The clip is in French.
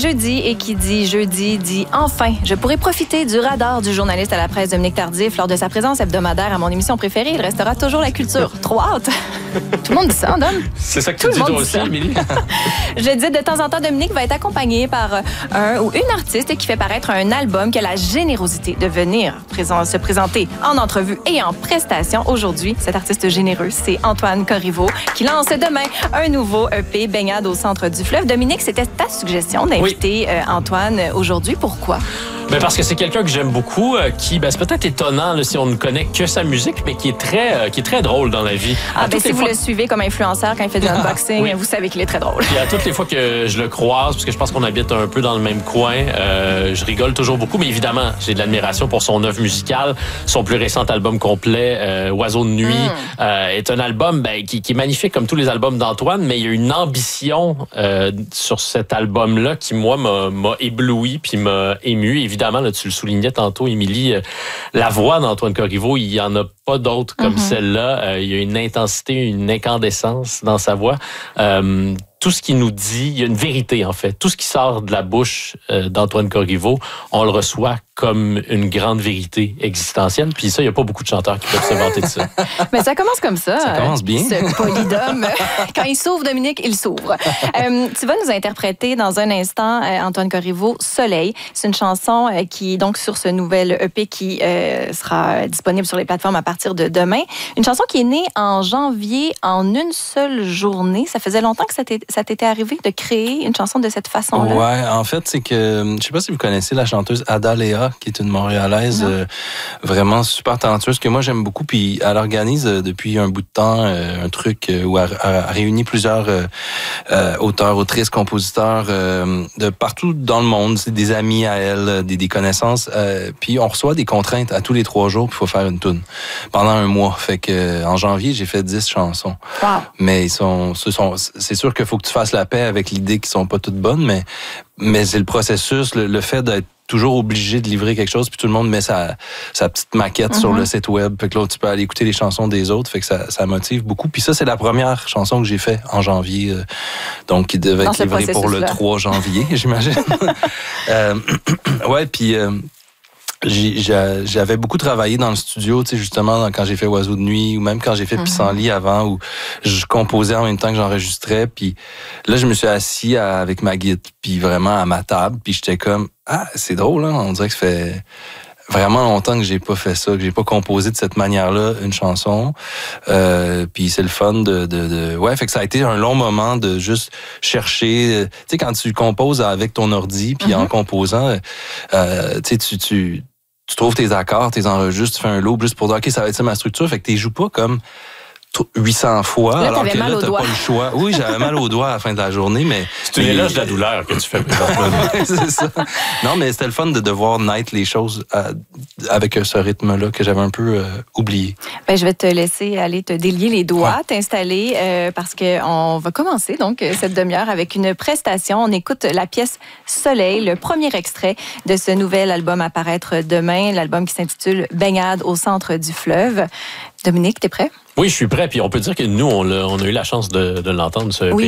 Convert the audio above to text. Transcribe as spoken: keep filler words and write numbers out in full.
Jeudi, et qui dit jeudi dit enfin. Je pourrai profiter du radar du journaliste à la presse Dominique Tardif lors de sa présence hebdomadaire à mon émission préférée. Il restera toujours la culture. Trop hâte. Tout le monde dit ça, Dom? C'est ça que tu dis toi aussi, Émilie? Je dis de temps en temps, Dominique va être accompagné par un ou une artiste qui fait paraître un album qui a la générosité de venir présent, se présenter en entrevue et en prestation. Aujourd'hui, cet artiste généreux, c'est Antoine Corriveau qui lance demain un nouveau E P, Baignade au centre du fleuve. Dominique, c'était ta suggestion d'inviter oui. euh, Antoine aujourd'hui. Pourquoi? Ben parce que c'est quelqu'un que j'aime beaucoup, euh, qui, ben c'est peut-être étonnant là, si on ne connaît que sa musique, mais qui est très, euh, qui est très drôle dans la vie. Ah, ben si vous fois... le suivez comme influenceur quand il fait du unboxing, oui. vous savez qu'il est très drôle. Puis à toutes les fois que je le croise, parce que je pense qu'on habite un peu dans le même coin, euh, je rigole toujours beaucoup, mais évidemment, j'ai de l'admiration pour son œuvre musicale. Son plus récent album complet, euh, Oiseau de nuit, mm. euh, est un album ben, qui, qui est magnifique comme tous les albums d'Antoine, mais il y a une ambition euh, sur cet album-là qui, moi, m'a, m'a ébloui puis m'a ému. Évidemment, là, tu le soulignais tantôt, Émilie, euh, la voix d'Antoine Corriveau, il n'y en a pas d'autres comme mm-hmm. celle-là. Euh, il y a une intensité, une incandescence dans sa voix. Euh, tout ce qu'il nous dit, il y a une vérité, en fait. Tout ce qui sort de la bouche euh, d'Antoine Corriveau, on le reçoit comme une grande vérité existentielle. Puis ça, il n'y a pas beaucoup de chanteurs qui peuvent se vanter de ça. Mais ça commence comme ça. Ça commence bien. Ce polydome. Quand il s'ouvre, Dominique, il s'ouvre. Euh, tu vas nous interpréter dans un instant, euh, Antoine Corriveau, Soleil. C'est une chanson euh, qui est donc sur ce nouvel E P qui euh, sera disponible sur les plateformes à partir de demain. Une chanson qui est née en janvier en une seule journée. Ça faisait longtemps que ça, t'est, ça t'était arrivé de créer une chanson de cette façon-là? Ouais, en fait, c'est que, je sais pas si vous connaissez la chanteuse Ada Léa, qui est une Montréalaise euh, vraiment super talentueuse, que moi j'aime beaucoup. Puis elle organise euh, depuis un bout de temps euh, un truc euh, où elle, elle réunit plusieurs euh, euh, auteurs, autrices, compositeurs euh, de partout dans le monde. C'est des amis à elle, des, des connaissances. Euh, puis on reçoit des contraintes à tous les trois jours, puis il faut faire une toune pendant un mois. Fait que en janvier, j'ai fait dix chansons. Wow. Mais ils sont, ce sont, c'est sûr qu'il faut que tu fasses la paix avec l'idée qu'ils sont pas toutes bonnes, mais mais c'est le processus, le, le fait d'être toujours obligé de livrer quelque chose, puis tout le monde met sa, sa petite maquette mm-hmm. sur le site web, fait que là, tu peux aller écouter les chansons des autres, fait que ça, ça motive beaucoup. Puis ça, c'est la première chanson que j'ai faite en janvier, euh, donc qui devait Dans être livrée pour le trois janvier, j'imagine. euh, ouais, puis... Euh, J'ai, j'avais beaucoup travaillé dans le studio, tu sais, justement, quand j'ai fait Oiseau de nuit, ou même quand j'ai fait mm-hmm. Pissenlit avant, où je composais en même temps que j'enregistrais. Puis là, je me suis assis à, avec ma guitare, puis vraiment à ma table, puis j'étais comme, ah, c'est drôle, hein, on dirait que ça fait vraiment longtemps que j'ai pas fait ça, que j'ai pas composé de cette manière-là une chanson. Euh, puis c'est le fun de, de, de... Ouais, fait que ça a été un long moment de juste chercher... Tu sais, quand tu composes avec ton ordi, puis mm-hmm. en composant, euh, tu sais, tu... tu tu trouves tes accords, tes enregistres, tu fais un loop juste pour dire, OK, ça va être ça ma structure. Fait que tu joues pas comme huit cents fois, là, alors que mal là, t'as pas le choix. Oui, j'avais mal aux doigts à la fin de la journée, mais... C'est une éloge de la douleur que tu fais. C'est ça. Non, mais c'était le fun de devoir naître les choses à, avec ce rythme-là que j'avais un peu euh, oublié. Ben, je vais te laisser aller te délier les doigts, ouais. t'installer, euh, parce qu'on va commencer donc cette demi-heure avec une prestation. On écoute la pièce Soleil, le premier extrait de ce nouvel album à paraître demain, l'album qui s'intitule Baignade au centre du fleuve. Dominique, t'es prêt? Oui, je suis prêt. Puis on peut dire que nous, on a, on a eu la chance de, de l'entendre, ce oui.